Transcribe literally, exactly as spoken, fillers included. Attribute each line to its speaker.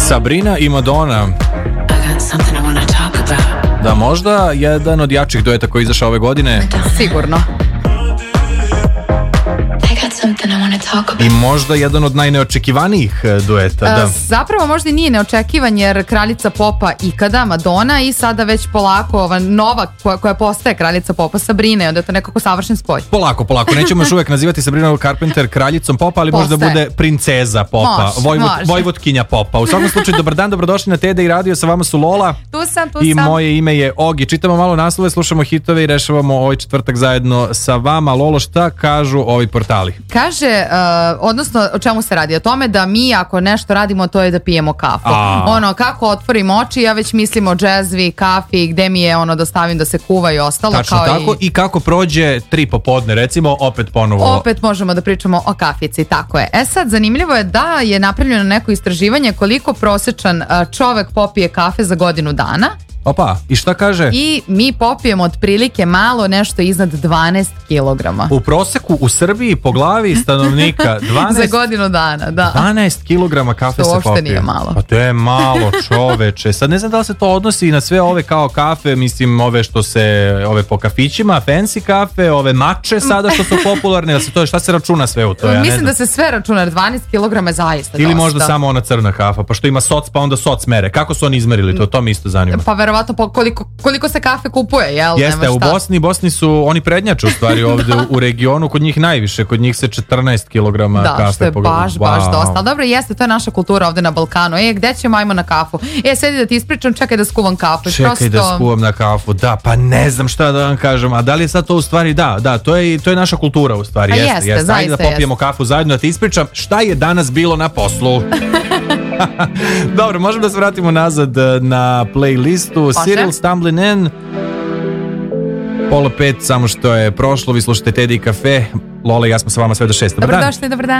Speaker 1: Sabrina i Madonna. Da, možda jedan od jačih dueta koji je izašao ove godine.
Speaker 2: Sigurno.
Speaker 1: I možda jedan od najneočekivanijih dueta. Da.
Speaker 2: Zapravo možda i nije neočekivan, jer kraljica popa ikada, Madonna, i sada već polako ova nova koja, koja postaje kraljica popa, Sabrina, onda je to nekako savršen spoj.
Speaker 1: Polako, polako. Nećemo još uvek nazivati Sabrina Carpenter kraljicom popa, ali postaje. Možda bude princeza popa,
Speaker 2: može,
Speaker 1: Vojvod,
Speaker 2: može.
Speaker 1: Vojvotkinja popa. U svakom slučaju, dobar dan, dobrodošli na Tede i radio, sa vama su Lola.
Speaker 2: Tu sam, tu
Speaker 1: I
Speaker 2: sam.
Speaker 1: moje ime je Ogi. Čitamo malo naslove, slušamo hitove i rešavamo ovaj četvrtak zajedno sa vama. Lolo, šta kažu ovi portali?
Speaker 2: Kaže, uh, odnosno o čemu se radi? O tome da mi ako nešto radimo, to je da pijemo kafu.
Speaker 1: A.
Speaker 2: Ono, kako otvorim oči, ja već mislim o džezvi, kafi, gde mi je ono da stavim da se kuva i ostalo.
Speaker 1: Tačno
Speaker 2: kao
Speaker 1: tako. I... I kako prođe tri popodne, recimo, opet ponovo.
Speaker 2: Opet možemo da pričamo o kafici, tako je. E sad, zanimljivo je da je napravljeno neko istraživanje koliko prosečan uh, čovek popije kafe za godinu dana.
Speaker 1: Opa, i šta kaže?
Speaker 2: I mi popijemo otprilike malo nešto iznad dvanaest kilograma.
Speaker 1: U proseku u Srbiji po glavi stanovnika dvanaest
Speaker 2: za godinu dana, da.
Speaker 1: dvanaest kilograma kafe se popije.
Speaker 2: To uopšte nije malo.
Speaker 1: Pa to je malo, čoveče. Sad ne znam da li se to odnosi na sve ove kao kafe, mislim ove što se, ove po kafićima, fancy kafe, ove mače sada što su popularne, da se to, šta se računa sve u to? Ja
Speaker 2: mislim da se sve računa, jer dvanaest kilograma je zaista
Speaker 1: ili
Speaker 2: dosta.
Speaker 1: Možda samo ona crna kafa, pa što ima soc, pa onda soc mere. Kako su oni izmerili to? To mi isto zanima.
Speaker 2: Pa verovatno po koliko, koliko se kafe kupuje, jel?
Speaker 1: Jeste, u Bosni, Bosni su, oni prednjače u stvari ovde da. u, u regionu, kod njih najviše, kod njih se četrnaest kilograma
Speaker 2: da,
Speaker 1: kafe.
Speaker 2: Da, što je
Speaker 1: pogledam.
Speaker 2: baš, baš wow. dosta. Ali dobro, jeste, to je naša kultura ovde na Balkanu. E, gde ćemo, ajmo na kafu? E, sedi da ti ispričam, čekaj da skuvam kafu.
Speaker 1: Čekaj
Speaker 2: Prosto...
Speaker 1: da skuvam na kafu, da, pa ne znam šta da vam kažem, a da li je sad to u stvari, da, da, to je, to je naša kultura u stvari,
Speaker 2: a
Speaker 1: jeste,
Speaker 2: jeste,
Speaker 1: jeste. Ajde da popijemo
Speaker 2: jeste.
Speaker 1: kafu zajedno, da ti ispričam šta je danas bilo na poslu. Dobro, možemo da se vratimo nazad na playlistu.
Speaker 2: Može.
Speaker 1: Cyril Stumblin' In, pola pet, samo što je prošlo, vi slušate Teddy i kafe. Lola i ja smo sa vama sve do šest. Dobar dan.
Speaker 2: Dobrodošli, dobar dan.